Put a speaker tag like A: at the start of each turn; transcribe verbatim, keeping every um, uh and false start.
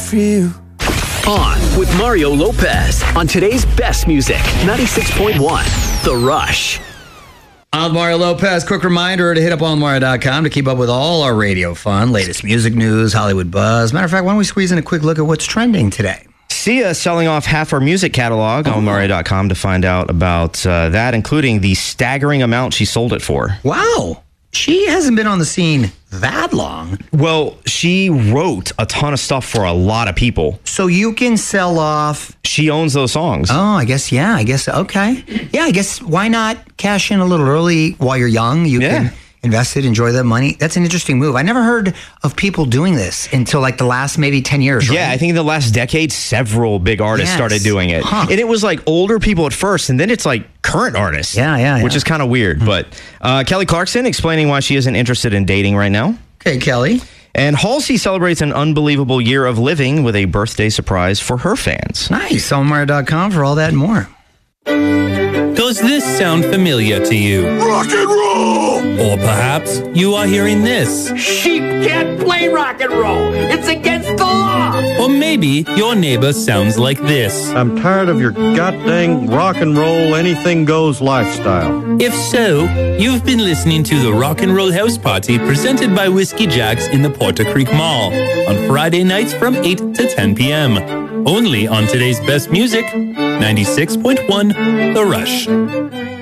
A: for you.
B: On with Mario Lopez on today's best music, ninety-six point one, The Rush.
C: I'm Mario Lopez. Quick reminder to hit up on mario dot com to keep up with all our radio fun, latest music news, Hollywood buzz. Matter of fact, why don't we squeeze in a quick look at what's trending today?
D: Sia selling off half our music catalog on mario dot com to find out about uh, that, including the staggering amount she sold it for.
C: Wow. She hasn't been on the scene that long.
D: Well, she wrote a ton of stuff for a lot of people.
C: So you can sell off...
D: She owns those songs.
C: Oh, I guess, yeah, I guess, okay. Yeah, I guess, why not cash in a little early while you're young? You
D: yeah.
C: can invest it, enjoy that money. That's an interesting move. I never heard of people doing this until like the last maybe ten years, right?
D: Yeah, I think in the last decade, several big artists
C: Yes.
D: started doing it.
C: Huh.
D: And it was like older people at first, and then it's like current artists.
C: Yeah, yeah, yeah.
D: Which is kind of weird. Mm-hmm. But uh, Kelly Clarkson explaining why she isn't interested in dating right now.
C: Okay, Kelly.
D: And Halsey celebrates an unbelievable year of living with a birthday surprise for her fans.
C: Nice. on mario dot com for all that and more.
E: Does this sound familiar to you?
A: Rock and roll!
E: Or perhaps you are hearing this.
F: Sheep can't play rock and roll. It's against the law.
E: Or maybe your neighbor sounds like this.
G: I'm tired of your goddamn rock and roll, anything goes lifestyle.
E: If so, you've been listening to the Rock and Roll House Party presented by Whiskey Jacks in the Porter Creek Mall on Friday nights from eight to ten p.m. Only on today's best music, ninety-six point one The Rush.